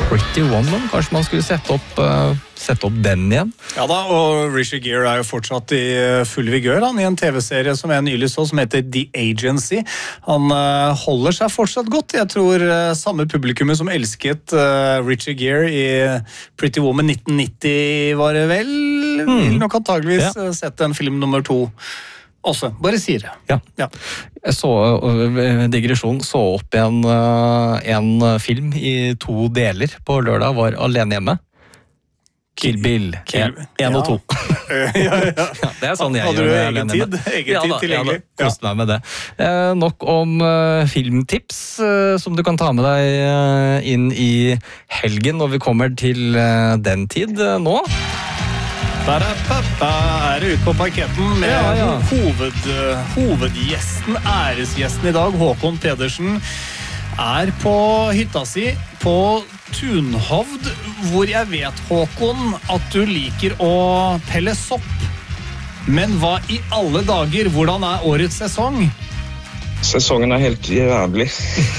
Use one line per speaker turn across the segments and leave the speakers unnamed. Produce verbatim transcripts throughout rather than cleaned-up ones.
Pretty Woman, kanskje man skulle sette opp, uh, sette opp den igjen?
Ja da, og Richard Gere er jo fortsatt i full vigør han, i en tv-serie som jeg nylig så, som heter The Agency. Han uh, holder seg fortsatt godt. Jeg tror uh, samme publikummet som elsket uh, Richard Gere i Pretty Woman nitten nitti var det vel, mm. vil nok antageligvis ja. uh, sette en film nummer to også. Bare sier det.
Ja.
Ja.
Jeg så, digresjon, så opp en, en film i to deler på lørdag, var Alene hjemme. Kill Bill, en ja. og to.
ja, ja.
Ja, det er sånn jeg
Hadde
gjør
du
Alene
egen
hjemme.
tid? Egen
ja,
tid
da,
tilgjengelig?
Ja, da, kost meg med det. Eh, nok om uh, filmtips uh, som du kan ta med deg uh, inn i helgen når vi kommer til uh, den tid uh, nå.
Der er pappa, er ute på parketten med
ja, ja.
Hoved, hovedgjesten, æresgjesten i dag, Håkon Pedersen, er på hytta si på Tunhovd, hvor jeg vet, Håkon, at du liker å pelle sopp. Men hva i alle dager, hvordan er årets sesong?
Sesongen er helt jævlig.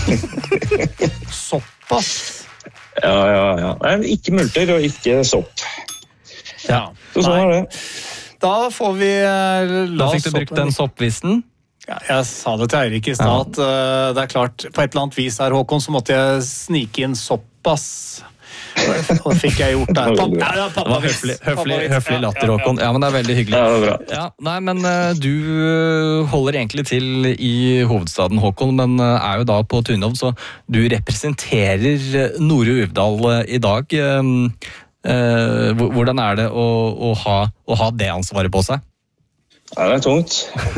Såpass?
Ja, ja, ja. Nei, ikke multer og ikke sopp.
Ja.
Så sånn er det.
Da får vi la
Da fikk du brukt den soppvisten.
Ja, jeg sa det til Eirik i stad at uh, det er klart, på et eller annet vis her, Håkon, så måtte jeg snike inn såpass. Og det fikk jeg gjort der. Pappa, ja, ja,
det var høflig, høflig, høflig latter, Håkon. Ja, men det er veldig hyggelig.
Ja, det er bra.
Ja, nei, men uh, du holder egentlig til i hovedstaden, Håkon, men uh, er jo da på Tunhovd, så du representerer Nore Uvdal uh, i dag. Um, Uh, hvordan er det å, å, ha, å ha det ansvaret på seg?
Ja, det er tungt.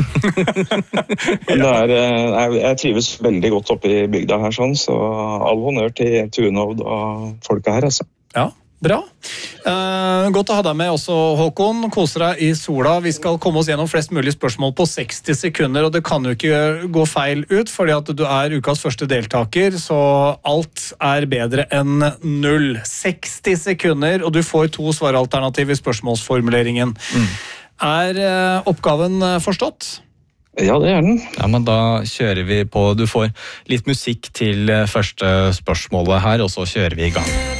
det er, jeg, jeg trives veldig godt oppe i bygda her, sånn, så all honnør til Tunhovd og folka her, altså.
Ja, bra. Uh, godt å ha deg med også, Håkon. Koser deg i sola. Vi skal komme oss gjennom flest mulig spørsmål på seksti sekunder, og det kan jo ikke gå feil ut, fordi at du er ukas første deltaker, så alt er bedre enn null. seksti sekunder, og du får to svaralternativ i spørsmålsformuleringen. Mm. Er uh, oppgaven forstått?
Ja, det er den.
Ja, men da kjører vi på. Du får litt musikk til første spørsmålet her, og så kjører vi i gang.